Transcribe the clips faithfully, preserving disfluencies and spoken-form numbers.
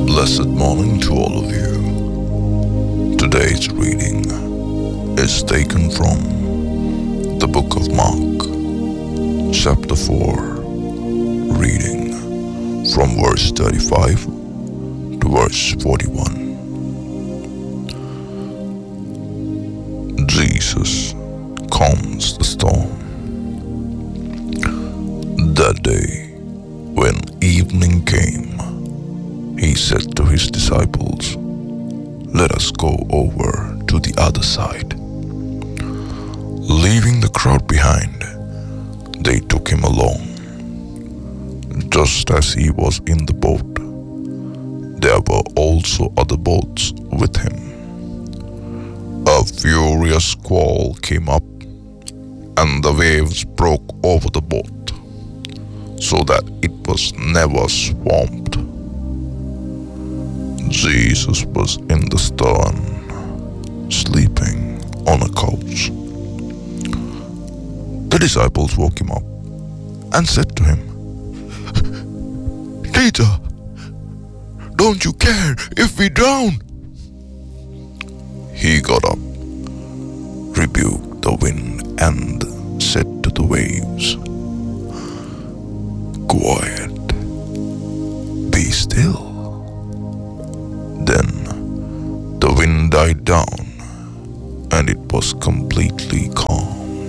Blessed morning to all of you. Today's reading is taken from the book of Mark, chapter four, reading from verse thirty-five to verse forty-one. Jesus calms the storm. That day, when evening came, he said to his disciples, "Let us go over to the other side." Leaving the crowd behind, they took him along. Just as he was in the boat, there were also other boats with him. A furious squall came up, and the waves broke over the boat, so that it was never swamped. Jesus was in the stern, sleeping on a couch. The disciples woke him up and said to him, "Teacher, don't you care if we drown?" He got up, rebuked the wind, and said to the waves, "Quiet, be still." Then the wind died down, and it was completely calm.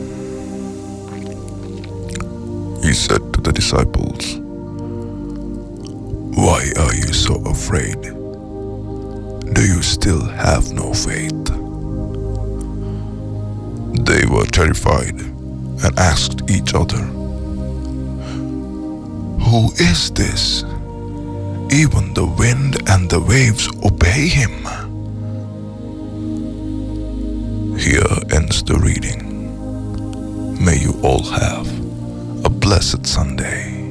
He said to the disciples, "Why are you so afraid? Do you still have no faith?" They were terrified and asked each other, "Who is this? Even the wind and the waves obey him." Here ends the reading. May you all have a blessed Sunday.